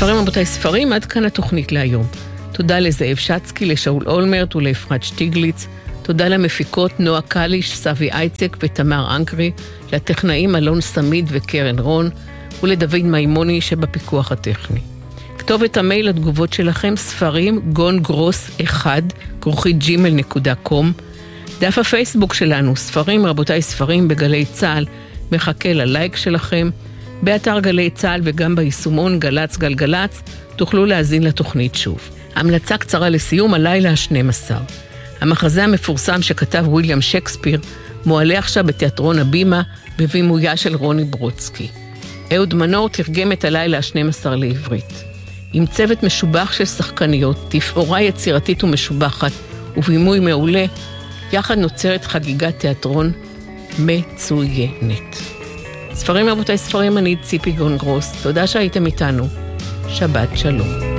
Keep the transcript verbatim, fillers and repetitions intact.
ספרים רבותיי ספרים, עד כאן התוכנית להיום. תודה לזאב שצקי, לשאול אולמרט ולאפרת שטיגליץ. תודה למפיקות נועה קליש, סבי אייצק ותמר אנקרי, לטכנאים אלון סמיד וקרן רון, ולדוד מימוני שבפיקוח הטכני. כתובת המייל לתגובות שלכם, ספרים גון גרוס אחד, כרוכית ג'ימל נקודה קום. דף הפייסבוק שלנו, ספרים רבותיי ספרים בגלי צהל, מחכה ללייק שלכם. באתר גלי צהל וגם ביישומון גלץ גלגלץ, תוכלו להזין לתוכנית שוב. המלצה קצרה לסיום, הלילה ה-שנים עשר. המחזה המפורסם שכתב וויליאם שייקספיר, מועלה עכשיו בתיאטרון הבימה, בבימויה של רוני ברודסקי. אהוד מנור תרגם את הלילה ה-שנים עשר לעברית. עם צוות משובח של שחקניות, תפאורה יצירתית ומשובחת, ובימוי מעולה, יחד נוצרת חגיגת תיאטרון מצוינת. ספרים רבותיי ספרים, אני ציפי גון גרוס, תודה שהייתם איתנו. שבת שלום.